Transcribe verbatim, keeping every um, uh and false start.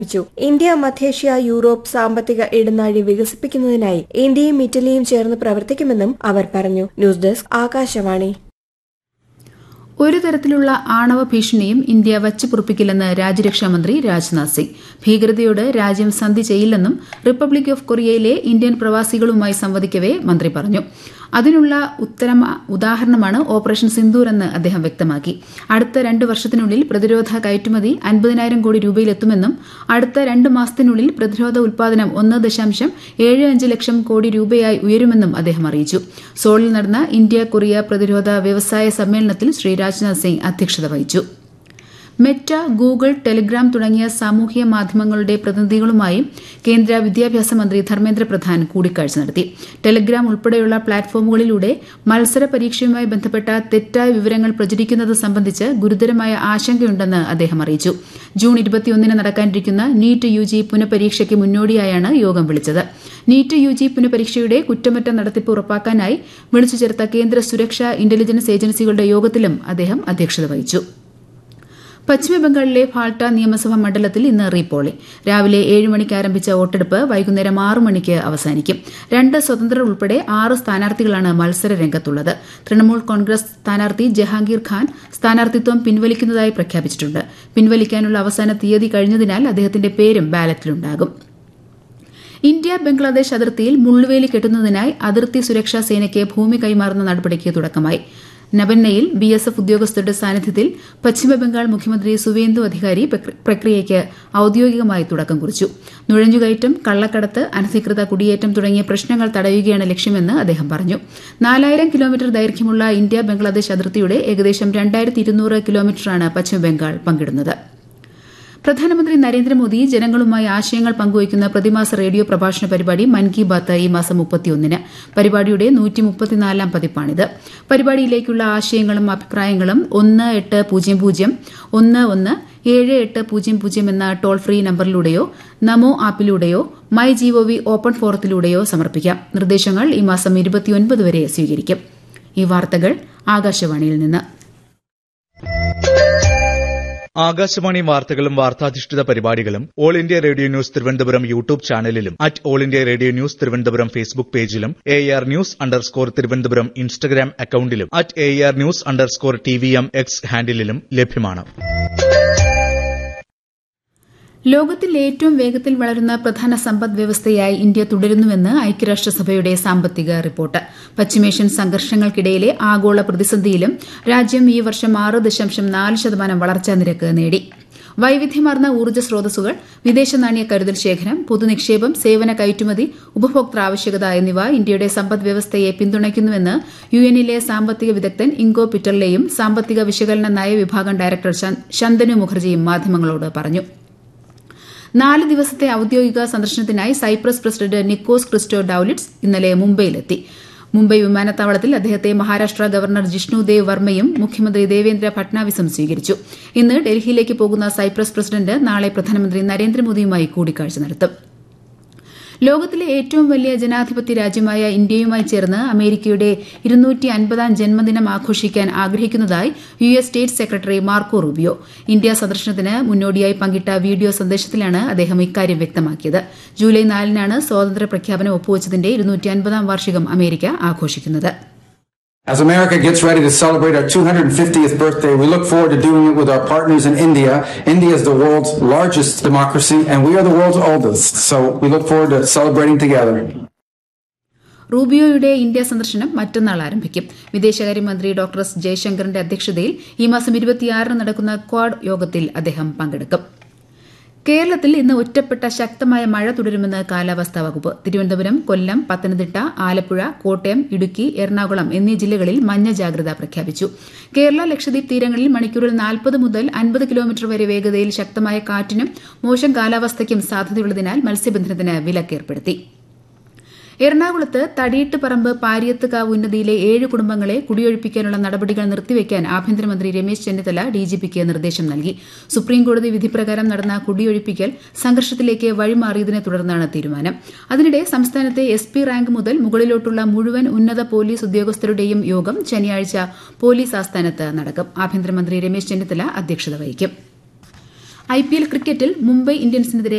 India മധ്യേഷ്യ Europe സാമ്പത്തിക ഇടനാഴി വികസിപ്പിക്കുന്നതിനായി ഇന്ത്യയും ഇറ്റലിയും ചേർന്ന് പ്രവർത്തിക്കുമെന്നും അവർ പറഞ്ഞു. News desk Akashvani. ഒരു തരത്തിലുള്ള ആണവ ഭീഷണിയും ഇന്ത്യ വച്ചുപൊറുപ്പിക്കില്ലെന്ന് രാജ്യരക്ഷാമന്ത്രി രാജ്നാഥ് സിംഗ്. ഭീകരതയോട് രാജ്യം സന്ധി ചെയ്യില്ലെന്നും റിപ്പബ്ലിക് ഓഫ് കൊറിയയിലെ ഇന്ത്യൻ പ്രവാസികളുമായി സംവദിക്കവെ മന്ത്രി പറഞ്ഞു. അതിനുള്ള ഉത്തരം ഉദാഹരണമാണ് ഓപ്പറേഷൻ സിന്ദൂർ എന്ന് അദ്ദേഹം വ്യക്തമാക്കി. അടുത്ത രണ്ട് വർഷത്തിനുള്ളിൽ പ്രതിരോധ കയറ്റുമതി അൻപതിനായിരം കോടി രൂപയിലെത്തുമെന്നും അടുത്ത രണ്ട് മാസത്തിനുള്ളിൽ പ്രതിരോധ ഉൽപാദനം ഒന്ന് ദശാംശം ഏഴ് അഞ്ച് ലക്ഷം കോടി രൂപയായി ഉയരുമെന്നും അദ്ദേഹം അറിയിച്ചു. സോളിൽ നടന്ന ഇന്ത്യ കൊറിയ പ്രതിരോധ വ്യവസായ സമ്മേളനത്തിൽ ശ്രീ രാജ്നാഥ് സിംഗ് അധ്യക്ഷത വഹിച്ചു. മെറ്റ, ഗൂഗിൾ, ടെലിഗ്രാം തുടങ്ങിയ സാമൂഹ്യ മാധ്യമങ്ങളുടെ പ്രതിനിധികളുമായും കേന്ദ്ര വിദ്യാഭ്യാസ മന്ത്രി ധർമ്മേന്ദ്ര പ്രധാൻ കൂടിക്കാഴ്ച നടത്തി. ടെലിഗ്രാം ഉൾപ്പെടെയുള്ള പ്ലാറ്റ്ഫോമുകളിലൂടെ മത്സര പരീക്ഷയുമായി ബന്ധപ്പെട്ട തെറ്റായ വിവരങ്ങൾ പ്രചരിക്കുന്നത് സംബന്ധിച്ച് ഗുരുതരമായ ആശങ്കയുണ്ടെന്ന് അദ്ദേഹം അറിയിച്ചു. ജൂൺ ഇരുപത്തിയൊന്നിന് നടക്കാനിരിക്കുന്ന നീറ്റ് യു ജി പുനഃപരീക്ഷയ്ക്ക് മുന്നോടിയായാണ് യോഗം വിളിച്ചത്. നീറ്റ് യു ജി പുനഃപരീക്ഷയുടെ കുറ്റമറ്റ നടത്തിപ്പ് ഉറപ്പാക്കാനായി വിളിച്ചു ചേർത്ത കേന്ദ്ര സുരക്ഷാ ഇന്റലിജൻസ് ഏജൻസികളുടെ യോഗത്തിലും അദ്ദേഹം അധ്യക്ഷത വഹിച്ചു. പശ്ചിമബംഗാളിലെ ഫാൾട്ട നിയമസഭാ മണ്ഡലത്തിൽ ഇന്ന് റീപോളിംഗ്. രാവിലെ ഏഴ് മണിക്ക് ആരംഭിച്ച വോട്ടെടുപ്പ് വൈകുന്നേരം ആറ് മണിക്ക് അവസാനിക്കും. രണ്ട് സ്വതന്ത്രർ ഉൾപ്പെടെ ആറ് സ്ഥാനാർത്ഥികളാണ് മത്സര രംഗത്തുള്ളത്. തൃണമൂൽ കോൺഗ്രസ് സ്ഥാനാർത്ഥി ജഹാംഗീർ ഖാൻ സ്ഥാനാർത്ഥിത്വം പിൻവലിക്കുന്നതായി പ്രഖ്യാപിച്ചിട്ടുണ്ട്. പിൻവലിക്കാനുള്ള അവസാന തീയതി കഴിഞ്ഞതിനാൽ അദ്ദേഹത്തിന്റെ പേരും ബാലറ്റിലുണ്ടാകും. ഇന്ത്യ ബംഗ്ലാദേശ് അതിർത്തിയിൽ മുള്ളുവേലി കെട്ടുന്നതിനായി അതിർത്തി സുരക്ഷാ സേനയ്ക്ക് ഭൂമി കൈമാറുന്ന നടപടിക്ക് തുടക്കമായി. നബന്നയിൽ ബി എസ് എഫ് ഉദ്യോഗസ്ഥരുടെ സാന്നിധ്യത്തിൽ പശ്ചിമബംഗാൾ മുഖ്യമന്ത്രി സുവേന്ദു അധികാരി പ്രക്രിയയ്ക്ക് ഔദ്യോഗികമായി തുടക്കം കുറിച്ചു. നുഴഞ്ഞുകയറ്റം, കള്ളക്കടത്ത്, അനധികൃത കുടിയേറ്റം തുടങ്ങിയ പ്രശ്നങ്ങൾ തടയുകയാണ് ലക്ഷ്യമെന്ന് അദ്ദേഹം പറഞ്ഞു. നാലായിരം കിലോമീറ്റർ ദൈർഘ്യമുള്ള ഇന്ത്യ ബംഗ്ലാദേശ് അതിർത്തിയുടെ ഏകദേശം രണ്ടായിരത്തി ഇരുന്നൂറ് കിലോമീറ്ററാണ് പശ്ചിമബംഗാൾ പങ്കിടുന്നത്. പ്രധാനമന്ത്രി നരേന്ദ്രമോദി ജനങ്ങളുമായി ആശയങ്ങൾ പങ്കുവയ്ക്കുന്ന പ്രതിമാസ റേഡിയോ പ്രഭാഷണ പരിപാടി മൻ കി ബാത്ത് ഈ മാസം മുപ്പത്തിയൊന്നിന്. പരിപാടിയുടെ നൂറ്റി മുപ്പത്തിനാലാം പതിപ്പാണിത്. പരിപാടിയിലേക്കുള്ള ആശയങ്ങളും അഭിപ്രായങ്ങളും ഒന്ന് എട്ട് പൂജ്യം പൂജ്യം ഒന്ന് ഒന്ന് ഏഴ് എട്ട് പൂജ്യം പൂജ്യം എന്ന toll free നമ്പറിലൂടെയോ Namo ആപ്പിലൂടെയോ my G O V open ഫോറത്തിലൂടെയോ സമർപ്പിക്കാം. നിർദ്ദേശങ്ങൾ ഈ മാസം ഇരുപത്തിയൊൻപത് വരെ സ്വീകരിക്കും. ഈ വാർത്തകൾ ആകാശവാണിയിൽ നിന്ന്. ആകാശവാണി വാർത്തകളും വാർത്താധിഷ്ഠിത പരിപാടികളും all India radio news Thiruvananthapuram YouTube ചാനലിലും at all India radio news Thiruvananthapuram Facebook പേജിലും A R news underscore Thiruvananthapuram Instagram അക്കൌണ്ടിലും at A R news underscore T V M X ഹാൻഡിലും ലഭ്യമാണ്. ലോകത്തിൽ ഏറ്റവും വേഗത്തിൽ വളരുന്ന പ്രധാന സമ്പദ് വ്യവസ്ഥയായി ഇന്ത്യ തുടരുന്നുവെന്ന് ഐക്യരാഷ്ട്രസഭയുടെ സാമ്പത്തിക റിപ്പോർട്ട്. പശ്ചിമേഷ്യൻ സംഘർഷങ്ങൾക്കിടയിലെ ആഗോള പ്രതിസന്ധിയിലും രാജ്യം ഈ വർഷം ആറ് ദശാംശം നാല് ശതമാനം വളർച്ചാ നിരക്ക് നേടി. വൈവിധ്യമാർന്ന ഊർജ്ജ സ്രോതസ്സുകൾ, വിദേശ നാണ്യ കരുതൽ ശേഖരം, പൊതുനിക്ഷേപം, സേവന കയറ്റുമതി, ഉപഭോക്തൃ ആവശ്യകത എന്നിവ ഇന്ത്യയുടെ സമ്പദ് വ്യവസ്ഥയെ പിന്തുണയ്ക്കുന്നുവെന്ന് യു എന്നിലെ സാമ്പത്തിക വിദഗ്ധൻ ഇംഗോ പിറ്റർലെയും സാമ്പത്തിക വിശകലന നയവിഭാഗം ഡയറക്ടർ ശന്തനു മുഖർജിയും മാധ്യമങ്ങളോട് പറഞ്ഞു. നാല് ദിവസത്തെ ഔദ്യോഗിക സന്ദർശനത്തിനായി സൈപ്രസ് പ്രസിഡന്റ് നിക്കോസ് ക്രിസ്റ്റോ ഡൌലിറ്റ്സ് ഇന്നലെ മുംബൈയിലെത്തി. മുംബൈ വിമാനത്താവളത്തിൽ അദ്ദേഹത്തെ മഹാരാഷ്ട്ര ഗവർണർ ജിഷ്ണു ദേവ് വർമ്മയും മുഖ്യമന്ത്രി ദേവേന്ദ്ര ഫട്നാവിസും സ്വീകരിച്ചു. ഇന്ന് ഡൽഹിയിലേക്ക് പോകുന്ന സൈപ്രസ് പ്രസിഡന്റ് നാളെ പ്രധാനമന്ത്രി നരേന്ദ്രമോദിയുമായി കൂടിക്കാഴ്ച നടത്തും. ലോകത്തിലെ ഏറ്റവും വലിയ ജനാധിപത്യ രാജ്യമായ ഇന്ത്യയുമായി ചേർന്ന് അമേരിക്കയുടെ ഇരുന്നൂറ്റി അൻപതാം ജന്മദിനം ആഘോഷിക്കാൻ ആഗ്രഹിക്കുന്നതായി U S state secretary Marco Rubio. India സന്ദർശനത്തിന് മുന്നോടിയായി പങ്കിട്ട വീഡിയോ സന്ദേശത്തിലാണ് അദ്ദേഹം ഇക്കാര്യം വ്യക്തമാക്കിയത്. ജൂലൈ നാലിനാണ് സ്വാതന്ത്ര്യ പ്രഖ്യാപനം ഒപ്പുവച്ചതിന്റെ ഇരുന്നൂറ്റി അൻപതാം വാർഷികം അമേരിക്ക ആഘോഷിക്കുന്നത്. As America gets ready to celebrate our two hundred fiftieth birthday, we look forward to doing it with our partners in India. India is the world's largest democracy and we are the world's oldest. So we look forward to celebrating together. റൂബിയോയുടെ India സന്ദർശനം മറ്റന്നാൾ ആരംഭിക്കും. വിദേശകാര്യമന്ത്രി doctor S ജയശങ്കറിന്റെ അധ്യക്ഷതയിൽ ഈ മാസം ഇരുപത്തിയാറിന് നടക്കുന്ന quad യോഗത്തിൽ അദ്ദേഹം പങ്കെടുക്കും. കേരളത്തിൽ ഇന്ന് ഒറ്റപ്പെട്ട ശക്തമായ മഴ തുടരുമെന്ന് കാലാവസ്ഥാ വകുപ്പ്. തിരുവനന്തപുരം, കൊല്ലം, പത്തനംതിട്ട, ആലപ്പുഴ, കോട്ടയം, ഇടുക്കി, എറണാകുളം എന്നീ ജില്ലകളിൽ മഞ്ഞ ജാഗ്രത പ്രഖ്യാപിച്ചു. കേരള ലക്ഷദ്വീപ് തീരങ്ങളിൽ മണിക്കൂറിൽ നാൽപ്പത് മുതൽ അൻപത് കിലോമീറ്റർ വരെ വേഗതയിൽ ശക്തമായ കാറ്റിനും മോശം കാലാവസ്ഥയ്ക്കും സാധ്യതയുള്ളതിനാൽ മത്സ്യബന്ധനത്തിന് വിലക്കേർപ്പെടുത്തി. എറണാകുളത്ത് തടിയിട്ട് പറമ്പ് പാരിയത്തുകാവ് ഉന്നതിയിലെ ഏഴ് കുടുംബങ്ങളെ കുടിയൊഴിപ്പിക്കാനുള്ള നടപടികൾ നിർത്തിവെക്കാൻ ആഭ്യന്തരമന്ത്രി രമേശ് ചെന്നിത്തല ഡിജിപിക്ക് നിർദ്ദേശം നൽകി. സുപ്രീംകോടതി വിധിപ്രകാരം നടന്ന കുടിയൊഴിപ്പിക്കൽ സംഘർഷത്തിലേക്ക് വഴിമാറിയതിനെ തുടർന്നാണ് തീരുമാനം. അതിനിടെ സംസ്ഥാനത്തെ എസ് പി റാങ്ക് മുതൽ മുകളിലോട്ടുള്ള മുഴുവൻ ഉന്നത പോലീസ് ഉദ്യോഗസ്ഥരുടെയും യോഗം ശനിയാഴ്ച പോലീസ് ആസ്ഥാനത്ത് നടക്കും. ആഭ്യന്തരമന്ത്രി രമേശ് ചെന്നിത്തല അധ്യക്ഷത വഹിക്കും. ഐപിഎൽ ക്രിക്കറ്റിൽ മുംബൈ ഇന്ത്യൻസിനെതിരെ